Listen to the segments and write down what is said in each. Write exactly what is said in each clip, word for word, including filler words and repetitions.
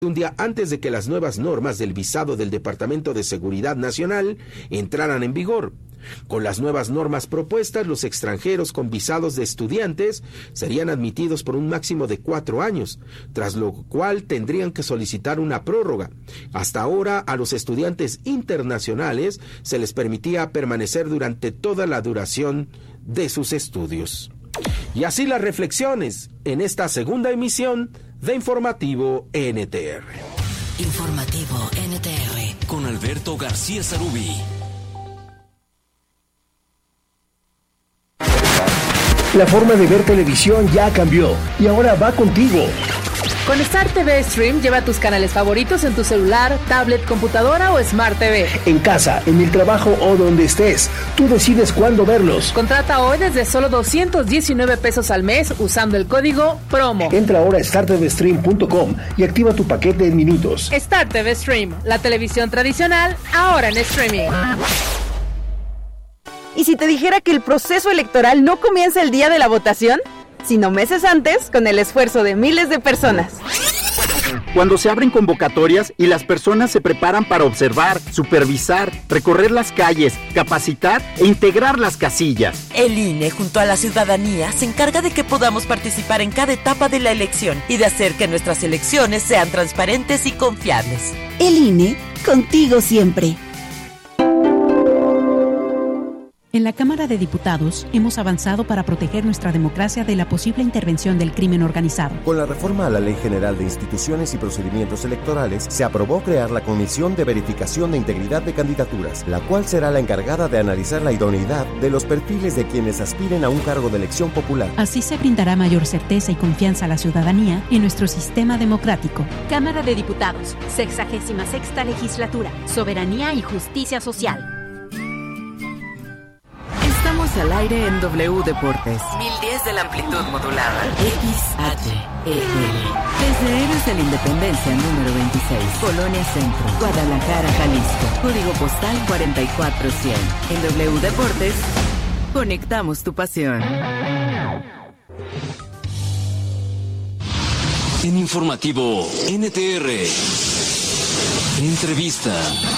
un día antes de que las nuevas normas del visado del Departamento de Seguridad Nacional entraran en vigor. Con las nuevas normas propuestas, los extranjeros con visados de estudiantes serían admitidos por un máximo de cuatro años, tras lo cual tendrían que solicitar una prórroga. Hasta ahora, a los estudiantes internacionales se les permitía permanecer durante toda la duración de sus estudios. Y así las reflexiones en esta segunda emisión de Informativo N T R. Informativo N T R con Alberto García Sarubi. La forma de ver televisión ya cambió y ahora va contigo. Con Star T V Stream lleva tus canales favoritos en tu celular, tablet, computadora o Smart T V. En casa, en el trabajo o donde estés, tú decides cuándo verlos. Contrata hoy desde solo doscientos diecinueve pesos al mes usando el código PROMO. Entra ahora a star t v stream punto com y activa tu paquete en minutos. Star T V Stream, la televisión tradicional, ahora en streaming. ¿Y si te dijera que el proceso electoral no comienza el día de la votación, sino meses antes, con el esfuerzo de miles de personas? Cuando se abren convocatorias y las personas se preparan para observar, supervisar, recorrer las calles, capacitar e integrar las casillas. El I N E, junto a la ciudadanía, se encarga de que podamos participar en cada etapa de la elección y de hacer que nuestras elecciones sean transparentes y confiables. El I N E, contigo siempre. En la Cámara de Diputados hemos avanzado para proteger nuestra democracia de la posible intervención del crimen organizado. Con la reforma a la Ley General de Instituciones y Procedimientos Electorales, se aprobó crear la Comisión de Verificación de Integridad de Candidaturas, la cual será la encargada de analizar la idoneidad de los perfiles de quienes aspiren a un cargo de elección popular. Así se brindará mayor certeza y confianza a la ciudadanía en nuestro sistema democrático. Cámara de Diputados, sexagésima sexta legislatura, Soberanía y Justicia Social. Estamos al aire en W Deportes. mil diez de la amplitud modulada. X H E L. Desde Héroes de la Independencia número veintiséis. Colonia Centro. Guadalajara, Jalisco. Código postal cuarenta y cuatro cien. En W Deportes, conectamos tu pasión. En Informativo N T R. Entrevista.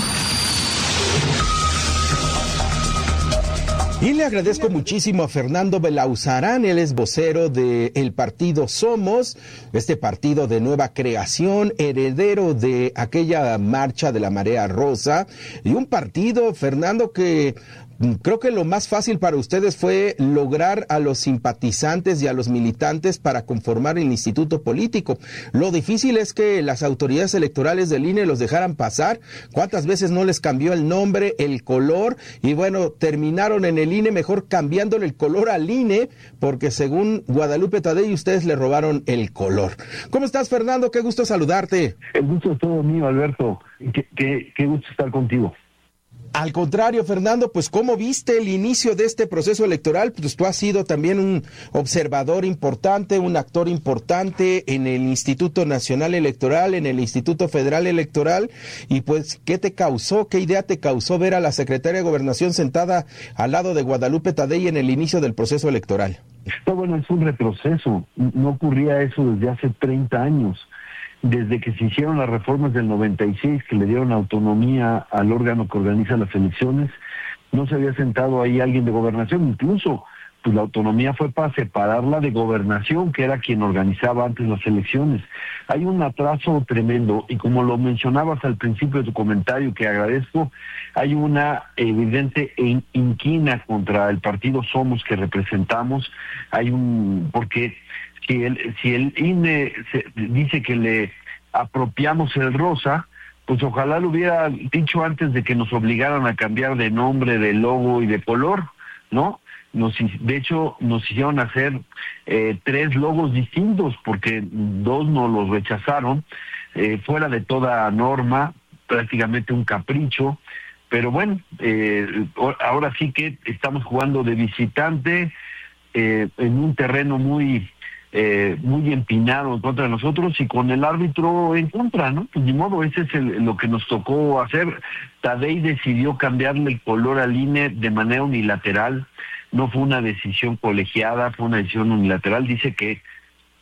Y le agradezco muchísimo a Fernando Belauzarán, él es vocero del partido Somos, este partido de nueva creación, heredero de aquella marcha de la Marea Rosa, y un partido, Fernando, que creo que lo más fácil para ustedes fue lograr a los simpatizantes y a los militantes para conformar el instituto político. Lo difícil es que las autoridades electorales del I N E los dejaran pasar. ¿Cuántas veces no les cambió el nombre, el color? Y bueno, terminaron en el I N E mejor cambiándole el color al I N E, porque según Guadalupe Tadei, ustedes le robaron el color. ¿Cómo estás, Fernando? Qué gusto saludarte. El gusto es todo mío, Alberto. Qué, qué, qué gusto estar contigo. Al contrario, Fernando, pues ¿cómo viste el inicio de este proceso electoral? Pues tú has sido también un observador importante, un actor importante en el Instituto Nacional Electoral, en el Instituto Federal Electoral, y pues ¿qué te causó, qué idea te causó ver a la secretaria de Gobernación sentada al lado de Guadalupe Tadei en el inicio del proceso electoral? No, bueno, es un retroceso, no ocurría eso desde hace treinta años. Desde que se hicieron las reformas del noventa y seis, que le dieron autonomía al órgano que organiza las elecciones, no se había sentado ahí alguien de gobernación. Incluso, pues la autonomía fue para separarla de gobernación, que era quien organizaba antes las elecciones. Hay un atraso tremendo, y como lo mencionabas al principio de tu comentario, que agradezco, hay una evidente inquina contra el partido Somos que representamos. Hay un... porque... Si el, si el I N E se, dice que le apropiamos el rosa, pues ojalá lo hubiera dicho antes de que nos obligaran a cambiar de nombre, de logo y de color, ¿no? Nos, de hecho, nos hicieron hacer eh, tres logos distintos, porque dos nos los rechazaron, eh, fuera de toda norma, prácticamente un capricho. Pero bueno, eh, ahora sí que estamos jugando de visitante eh, en un terreno muy... Eh, muy empinado en contra de nosotros y con el árbitro en contra, ¿no? Pues ni modo, ese es el, lo que nos tocó hacer. Tadei decidió cambiarle el color al I N E de manera unilateral, no fue una decisión colegiada, fue una decisión unilateral. Dice que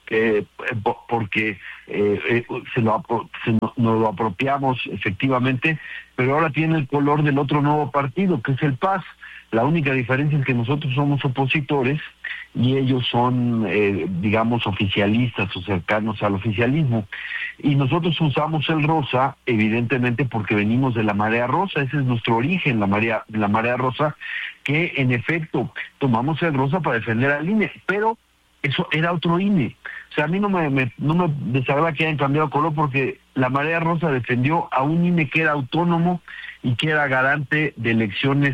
eh, porque eh, eh, se, lo, se no, nos lo apropiamos efectivamente, pero ahora tiene el color del otro nuevo partido, que es el P A S. La única diferencia es que nosotros somos opositores y ellos son, eh, digamos, oficialistas o cercanos al oficialismo. Y nosotros usamos el rosa, evidentemente, porque venimos de la marea rosa. Ese es nuestro origen, la marea, la marea rosa, que en efecto tomamos el rosa para defender al I N E, pero eso era otro I N E. O sea, a mí no me, me, no me desagrada que hayan cambiado color, porque la marea rosa defendió a un I N E que era autónomo y que era garante de elecciones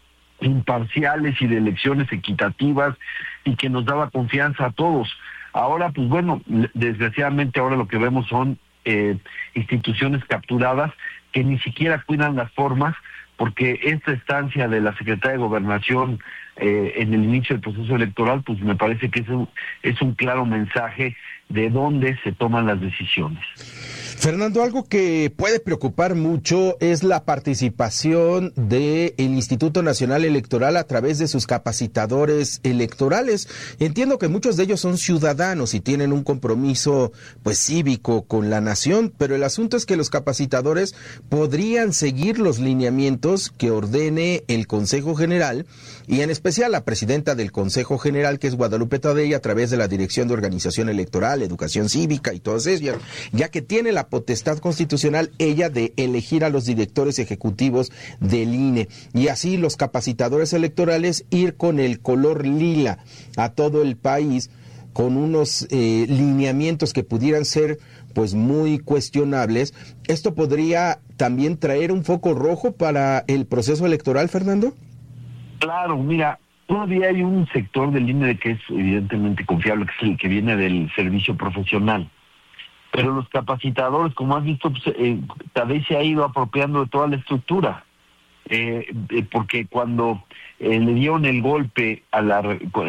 imparciales y de elecciones equitativas y que nos daba confianza a todos. Ahora, pues bueno, desgraciadamente ahora lo que vemos son eh, instituciones capturadas que ni siquiera cuidan las formas, porque esta estancia de la Secretaría de Gobernación eh, en el inicio del proceso electoral, pues me parece que es un, es un claro mensaje de dónde se toman las decisiones. Fernando, algo que puede preocupar mucho es la participación del Instituto Nacional Electoral a través de sus capacitadores electorales. Entiendo que muchos de ellos son ciudadanos y tienen un compromiso pues cívico con la nación, pero el asunto es que los capacitadores podrían seguir los lineamientos que ordene el Consejo General, y en especial la presidenta del Consejo General, que es Guadalupe Tadei, a través de la Dirección de Organización Electoral, Educación Cívica y todas ellas, ya que tiene la potestad constitucional ella de elegir a los directores ejecutivos del I N E, y así los capacitadores electorales ir con el color lila a todo el país, con unos eh, lineamientos que pudieran ser pues muy cuestionables. ¿Esto podría también traer un foco rojo para el proceso electoral, Fernando? Claro, mira, todavía hay un sector del I N E que es evidentemente confiable, que es el que viene del servicio profesional. Pero los capacitadores, como has visto, pues, eh, Tadei se ha ido apropiando de toda la estructura. Eh, eh, porque cuando eh, le dieron el golpe a la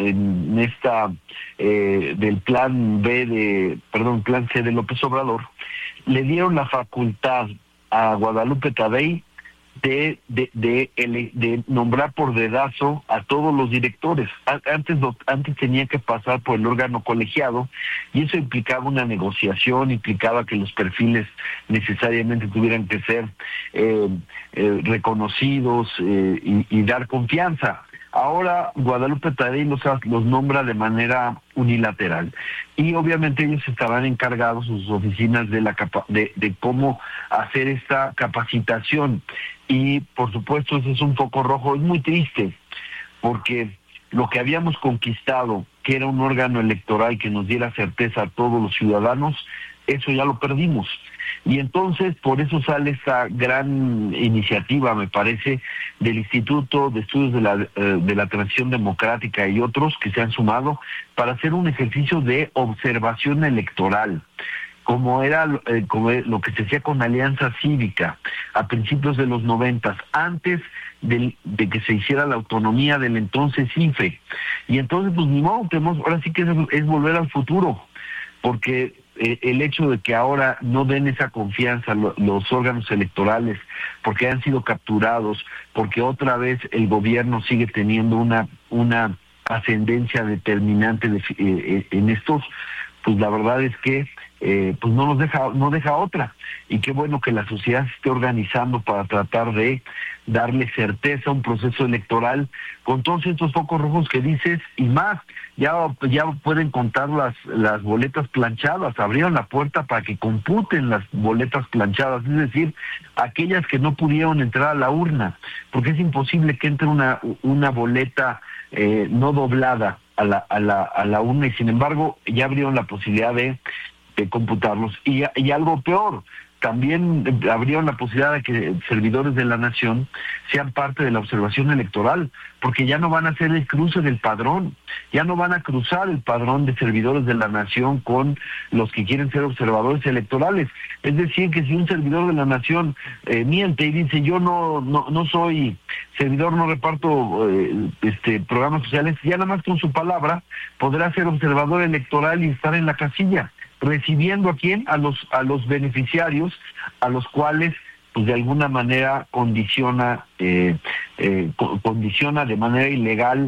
en esta eh, del plan B de, perdón, plan C de López Obrador, le dieron la facultad a Guadalupe Tadei de de, de de de nombrar por dedazo a todos los directores. Antes antes tenía que pasar por el órgano colegiado, y eso implicaba una negociación, implicaba que los perfiles necesariamente tuvieran que ser eh, eh, reconocidos eh, y, y dar confianza. Ahora Guadalupe Tadei los, los nombra de manera unilateral, y obviamente ellos estarán encargados, sus oficinas, de la capa de, de cómo hacer esta capacitación. Y por supuesto ese es un foco rojo, es muy triste, porque lo que habíamos conquistado, que era un órgano electoral que nos diera certeza a todos los ciudadanos, eso ya lo perdimos. Y entonces por eso sale esta gran iniciativa, me parece, del Instituto de Estudios de la, eh, de la Transición Democrática y otros que se han sumado para hacer un ejercicio de observación electoral, como era eh, como lo que se hacía con Alianza Cívica a principios de los noventas, antes de, de que se hiciera la autonomía del entonces I F E. Y entonces, pues ni modo, tenemos, ahora sí que es, es volver al futuro, porque eh, el hecho de que ahora no den esa confianza lo, los órganos electorales, porque han sido capturados, porque otra vez el gobierno sigue teniendo una, una ascendencia determinante de, eh, en estos, pues la verdad es que Eh, pues no nos deja, no deja otra. Y qué bueno que la sociedad se esté organizando para tratar de darle certeza a un proceso electoral con todos estos focos rojos que dices y más. Ya, ya pueden contar las, las boletas planchadas, abrieron la puerta para que computen las boletas planchadas, es decir, aquellas que no pudieron entrar a la urna, porque es imposible que entre una, una boleta eh, no doblada a la, a la, a la urna, y sin embargo ya abrieron la posibilidad de de computarlos. Y, y algo peor, también abrieron la posibilidad de que servidores de la nación sean parte de la observación electoral, porque ya no van a hacer el cruce del padrón, ya no van a cruzar el padrón de servidores de la nación con los que quieren ser observadores electorales. Es decir, que si un servidor de la nación eh, miente y dice yo no no no soy servidor, no reparto eh, este programas sociales, ya nada más con su palabra podrá ser observador electoral y estar en la casilla, recibiendo a quién, a los a los beneficiarios, a los cuales pues de alguna manera condiciona eh, eh, co- condiciona de manera ilegal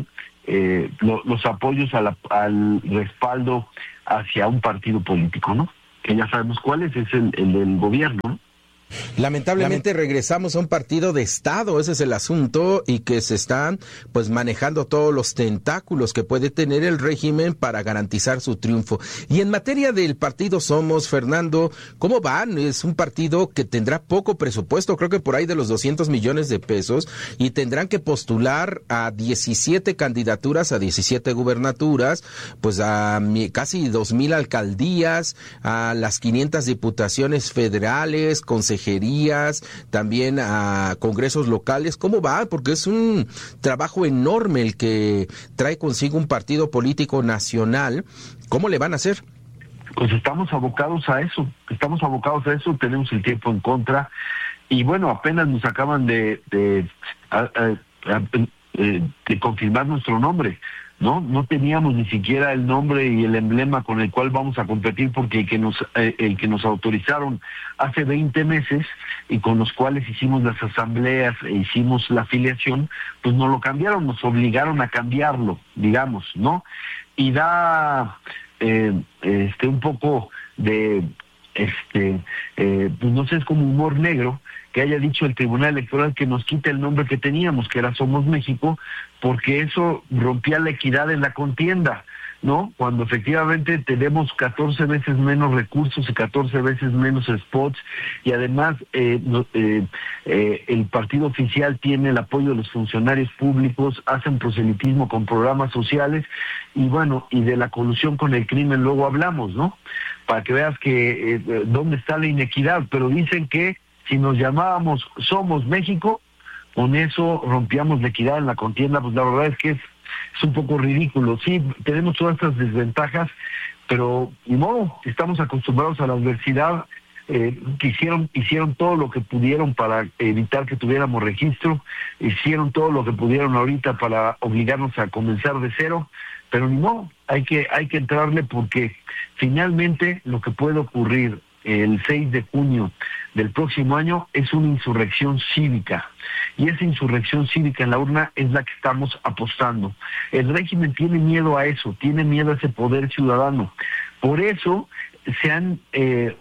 eh, lo, los apoyos a la, al respaldo hacia un partido político, ¿no? Que ya sabemos cuál es, es el, el del gobierno, ¿no? Lamentablemente regresamos a un partido de Estado, ese es el asunto, y que se están pues manejando todos los tentáculos que puede tener el régimen para garantizar su triunfo. Y en materia del partido Somos, Fernando, ¿cómo van? Es un partido que tendrá poco presupuesto, creo que por ahí de los doscientos millones de pesos, y tendrán que postular a diecisiete candidaturas, a diecisiete gubernaturas, pues a casi dos mil alcaldías, a las quinientas diputaciones federales, consejerías, también a congresos locales. ¿Cómo va? Porque es un trabajo enorme el que trae consigo un partido político nacional. ¿Cómo le van a hacer? Pues estamos abocados a eso, estamos abocados a eso, tenemos el tiempo en contra, y bueno, apenas nos acaban de, de, de, de, de confirmar nuestro nombre. No, no teníamos ni siquiera el nombre y el emblema con el cual vamos a competir, porque el que nos eh, el que nos autorizaron hace veinte meses y con los cuales hicimos las asambleas e hicimos la afiliación, pues no lo cambiaron, nos obligaron a cambiarlo, digamos, ¿no? Y da eh, este un poco de este eh, pues no sé, es como humor negro que haya dicho el Tribunal Electoral que nos quita el nombre que teníamos, que era Somos México, porque eso rompía la equidad en la contienda, ¿no? Cuando efectivamente tenemos catorce veces menos recursos y catorce veces menos spots, y además eh, no, eh, eh, el partido oficial tiene el apoyo de los funcionarios públicos, hacen proselitismo con programas sociales, y bueno, y de la colusión con el crimen luego hablamos, ¿no? Para que veas que eh, dónde está la inequidad, pero dicen que si nos llamábamos Somos México, con eso rompíamos la equidad en la contienda. Pues la verdad es que es, es un poco ridículo. Sí, tenemos todas estas desventajas, pero ni modo, estamos acostumbrados a la adversidad. Eh, que hicieron, hicieron todo lo que pudieron para evitar que tuviéramos registro, hicieron todo lo que pudieron ahorita para obligarnos a comenzar de cero, pero ni modo, hay que, hay que entrarle, porque finalmente lo que puede ocurrir el seis de junio del próximo año es una insurrección cívica, y esa insurrección cívica en la urna es la que estamos apostando. El régimen tiene miedo a eso, tiene miedo a ese poder ciudadano, por eso se han eh,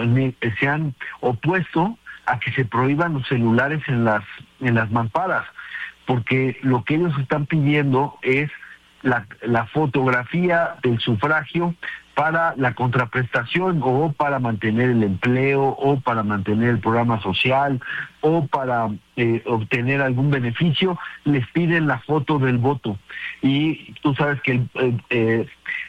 se han opuesto a que se prohíban los celulares en las en las mamparas, porque lo que ellos están pidiendo es la, la fotografía del sufragio para la contraprestación, o para mantener el empleo, o para mantener el programa social, o para eh, obtener algún beneficio. Les piden la foto del voto, y tú sabes que el, eh, eh,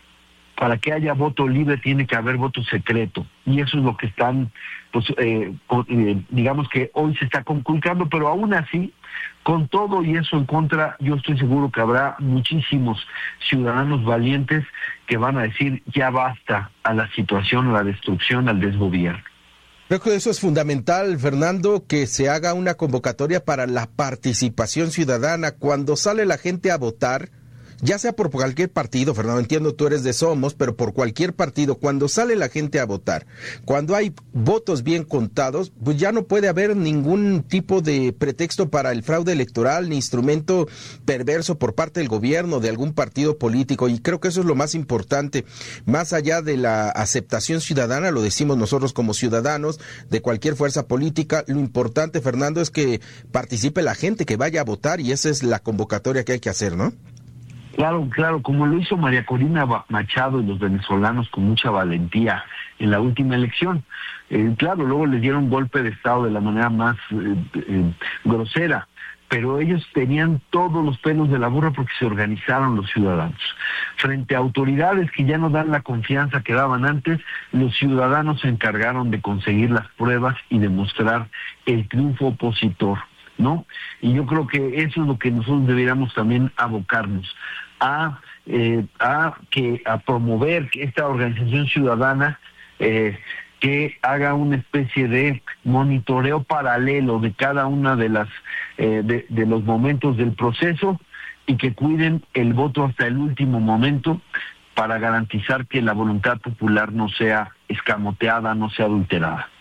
para que haya voto libre tiene que haber voto secreto, y eso es lo que están, pues eh, eh, digamos que hoy se está conculcando, pero aún así, con todo y eso en contra, yo estoy seguro que habrá muchísimos ciudadanos valientes que van a decir ya basta a la situación, a la destrucción, al desgobierno. Creo que eso es fundamental, Fernando, que se haga una convocatoria para la participación ciudadana. Cuando sale la gente a votar, ya sea por cualquier partido, Fernando, entiendo tú eres de Somos, pero por cualquier partido, cuando sale la gente a votar, cuando hay votos bien contados, pues ya no puede haber ningún tipo de pretexto para el fraude electoral, ni instrumento perverso por parte del gobierno, de algún partido político, y creo que eso es lo más importante, más allá de la aceptación ciudadana, lo decimos nosotros como ciudadanos, de cualquier fuerza política, lo importante, Fernando, es que participe la gente, que vaya a votar, y esa es la convocatoria que hay que hacer, ¿no? Claro, claro, como lo hizo María Corina Machado y los venezolanos con mucha valentía en la última elección. Eh, claro, luego les dieron golpe de Estado de la manera más eh, eh, grosera, pero ellos tenían todos los pelos de la burra porque se organizaron los ciudadanos. Frente a autoridades que ya no dan la confianza que daban antes, los ciudadanos se encargaron de conseguir las pruebas y demostrar el triunfo opositor, ¿no? Y yo creo que eso es lo que nosotros deberíamos también abocarnos a eh, a que a promover esta organización ciudadana eh, que haga una especie de monitoreo paralelo de cada una de las eh, de, de los momentos del proceso, y que cuiden el voto hasta el último momento para garantizar que la voluntad popular no sea escamoteada, no sea adulterada.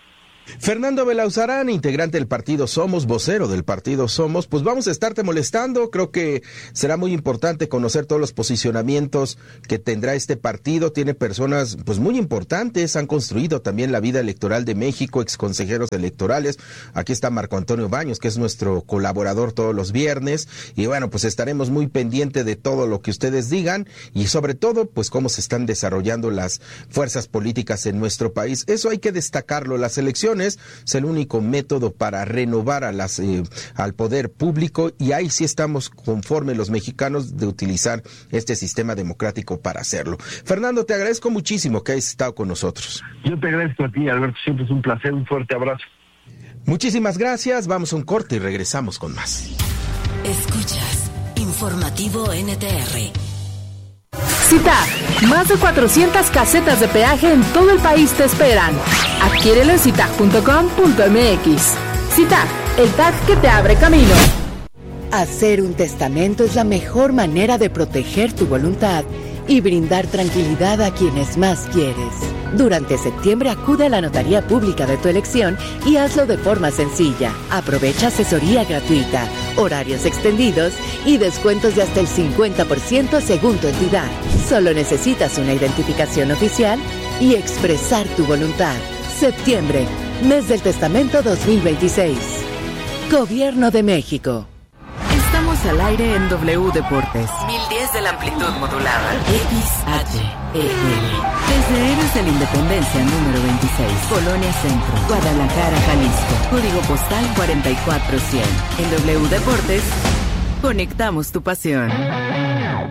Fernando Belauzarán, integrante del partido Somos, vocero del partido Somos, pues vamos a estarte molestando. Creo que será muy importante conocer todos los posicionamientos que tendrá este partido. Tiene personas pues muy importantes, han construido también la vida electoral de México, exconsejeros electorales. Aquí está Marco Antonio Baños, que es nuestro colaborador todos los viernes. Y bueno, pues estaremos muy pendientes de todo lo que ustedes digan y sobre todo pues cómo se están desarrollando las fuerzas políticas en nuestro país. Eso hay que destacarlo. Las elecciones es el único método para renovar a las, eh, al poder público y ahí sí estamos conformes los mexicanos de utilizar este sistema democrático para hacerlo. Fernando, te agradezco muchísimo que hayas estado con nosotros. Yo te agradezco a ti, Alberto, siempre es un placer, un fuerte abrazo. Muchísimas gracias, vamos a un corte y regresamos con más. Escuchas Informativo N T R. CITAG, más de cuatrocientas casetas de peaje en todo el país te esperan. Adquiérelo en citag punto com punto m x. CITAG, el tag que te abre camino. Hacer un testamento es la mejor manera de proteger tu voluntad y brindar tranquilidad a quienes más quieres. Durante septiembre acude a la notaría pública de tu elección y hazlo de forma sencilla. Aprovecha asesoría gratuita, horarios extendidos y descuentos de hasta el cincuenta por ciento según tu entidad. Solo necesitas una identificación oficial y expresar tu voluntad. Septiembre, mes del testamento dos mil veintiséis. Gobierno de México. Estamos al aire en W Deportes. mil diez de la amplitud modulada. X H E L. Desde Héroes de la Independencia número veintiséis. Colonia Centro. Guadalajara, Jalisco. Código postal cuarenta y cuatro cien. En W Deportes, conectamos tu pasión.